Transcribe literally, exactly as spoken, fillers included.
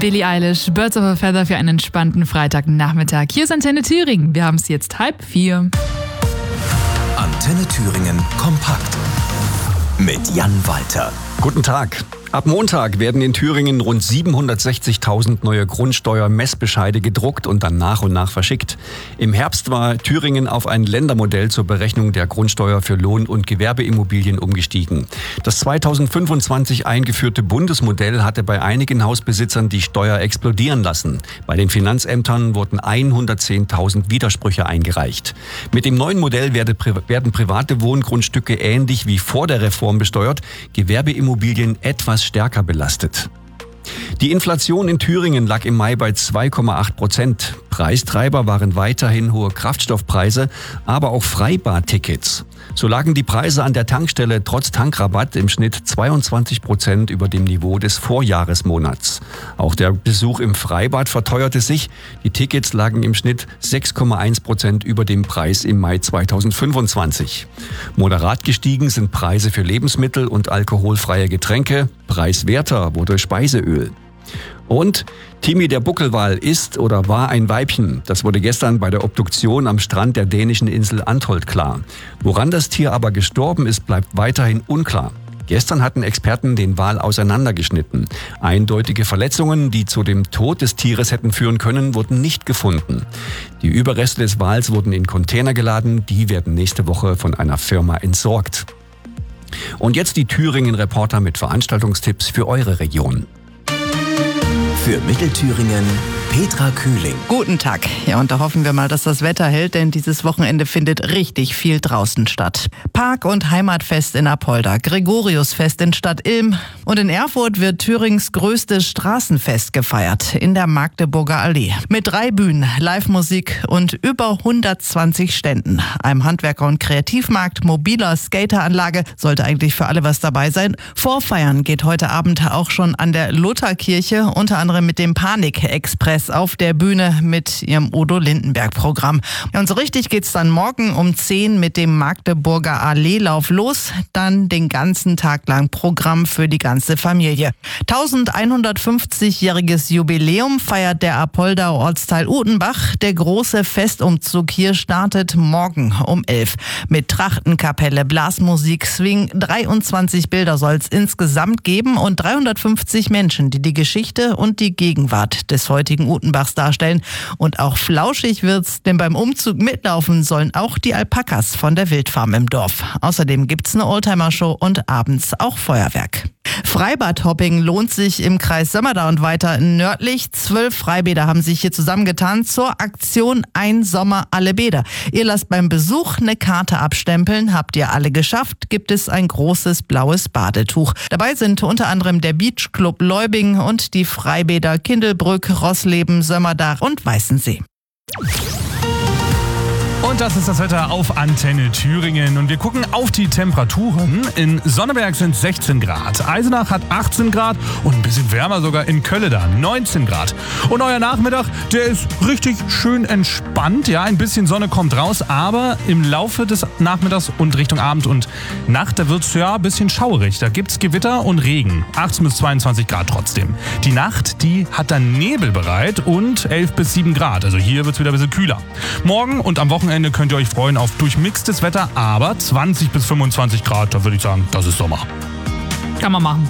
Billie Eilish, Birds of a Feather für einen entspannten Freitagnachmittag. Hier ist Antenne Thüringen. Wir haben es jetzt halb vier. Antenne Thüringen kompakt mit Jan Walter. Guten Tag. Ab Montag werden in Thüringen rund siebenhundertsechzigtausend neue Grundsteuer-Messbescheide gedruckt und dann nach und nach verschickt. Im Herbst war Thüringen auf ein Ländermodell zur Berechnung der Grundsteuer für Lohn- und Gewerbeimmobilien umgestiegen. Das zweitausendfünfundzwanzig eingeführte Bundesmodell hatte bei einigen Hausbesitzern die Steuer explodieren lassen. Bei den Finanzämtern wurden hundertzehntausend Widersprüche eingereicht. Mit dem neuen Modell werden private Wohngrundstücke ähnlich wie vor der Reform besteuert, Gewerbeimmobilien etwas stärker belastet. Die Inflation in Thüringen lag im Mai bei zwei Komma acht Prozent. Preistreiber waren weiterhin hohe Kraftstoffpreise, aber auch Freibadtickets. So lagen die Preise an der Tankstelle trotz Tankrabatt im Schnitt zweiundzwanzig Prozent über dem Niveau des Vorjahresmonats. Auch der Besuch im Freibad verteuerte sich. Die Tickets lagen im Schnitt sechs Komma eins Prozent über dem Preis im Mai zweitausendfünfundzwanzig. Moderat gestiegen sind Preise für Lebensmittel und alkoholfreie Getränke. Preiswerter wurde Speiseöl. Und Timmy der Buckelwal ist oder war ein Weibchen. Das wurde gestern bei der Obduktion am Strand der dänischen Insel Antholt klar. Woran das Tier aber gestorben ist, bleibt weiterhin unklar. Gestern hatten Experten den Wal auseinandergeschnitten. Eindeutige Verletzungen, die zu dem Tod des Tieres hätten führen können, wurden nicht gefunden. Die Überreste des Wals wurden in Container geladen. Die werden nächste Woche von einer Firma entsorgt. Und jetzt die Thüringen-Reporter mit Veranstaltungstipps für eure Region. Für Mittelthüringen Petra Kühling. Guten Tag. Ja, und da hoffen wir mal, dass das Wetter hält, denn dieses Wochenende findet richtig viel draußen statt. Park- und Heimatfest in Apolda, Gregoriusfest in Stadt Ilm und in Erfurt wird Thürings größtes Straßenfest gefeiert in der Magdeburger Allee. Mit drei Bühnen, Live-Musik und über hundertzwanzig Ständen. Einem Handwerker- und Kreativmarkt, mobiler Skateranlage, sollte eigentlich für alle was dabei sein. Vorfeiern geht heute Abend auch schon an der Lutherkirche, unter anderem mit dem Panik-Express auf der Bühne mit ihrem Udo Lindenberg-Programm. Ja, und so richtig geht's dann morgen um zehn mit dem Magdeburger Alleelauf los. Dann den ganzen Tag lang Programm für die ganze Familie. elfhundertfünfzigjähriges Jubiläum feiert der Apolder Ortsteil Utenbach. Der große Festumzug hier startet morgen um elf. Mit Trachtenkapelle, Blasmusik, Swing. dreiundzwanzig Bilder soll es insgesamt geben und dreihundertfünfzig Menschen, die die Geschichte und die Gegenwart des heutigen Utenbachs darstellen. Und auch flauschig wird's, denn beim Umzug mitlaufen sollen auch die Alpakas von der Wildfarm im Dorf. Außerdem gibt's eine Oldtimer-Show und abends auch Feuerwerk. Freibadhopping lohnt sich im Kreis Sömmerda und weiter nördlich. Zwölf Freibäder haben sich hier zusammengetan zur Aktion Ein Sommer alle Bäder. Ihr lasst beim Besuch eine Karte abstempeln. Habt ihr alle geschafft, gibt es ein großes blaues Badetuch. Dabei sind unter anderem der Beachclub Leubing und die Freibäder Kindelbrück, Rossleben, Sömmerda und Weißensee. Und das ist das Wetter auf Antenne Thüringen. Und wir gucken auf die Temperaturen. In Sonneberg sind sechzehn Grad. Eisenach hat achtzehn Grad und ein bisschen wärmer sogar in Kölleda, neunzehn Grad. Und euer Nachmittag, der ist richtig schön entspannt. Ja, ein bisschen Sonne kommt raus, aber im Laufe des Nachmittags und Richtung Abend und Nacht, da wird es ja ein bisschen schaurig. Da gibt es Gewitter und Regen. achtzehn bis zweiundzwanzig Grad trotzdem. Die Nacht, die hat dann Nebel bereit und elf bis sieben Grad. Also hier wird es wieder ein bisschen kühler. Morgen und am Wochenende könnt ihr euch freuen auf durchmixtes Wetter, aber zwanzig bis fünfundzwanzig Grad, da würde ich sagen, das ist Sommer. Kann man machen.